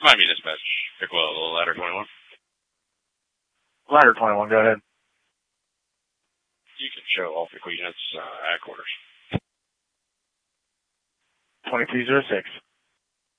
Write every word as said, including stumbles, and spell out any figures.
Miami Dispatch, Pickle, Ladder twenty-one. Ladder twenty-one, go ahead. You can show all Pickle units uh, at quarters. twenty-two oh six.